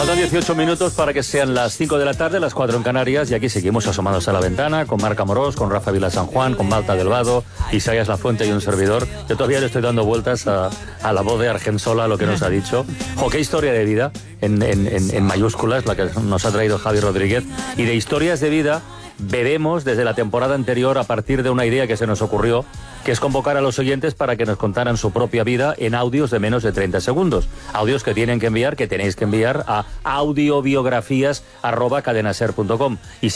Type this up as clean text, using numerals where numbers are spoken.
Faltan 18 minutos para que sean las 5 de la tarde, las 4 en Canarias, y aquí seguimos asomados a la ventana con Marc Amorós, con Rafa Vila San Juan, con Malta del Vado, Isaías Lafuente y un servidor. Yo todavía le estoy dando vueltas a la voz de Argensola, lo que nos ha dicho. Qué historia de vida, en mayúsculas, la que nos ha traído Javi Rodríguez. Y de historias de vida veremos desde la temporada anterior, a partir de una idea que se nos ocurrió, que es convocar a los oyentes para que nos contaran su propia vida en audios de menos de 30 segundos. Audios que tenéis que enviar a audiobiografías@cadenaser.com. Y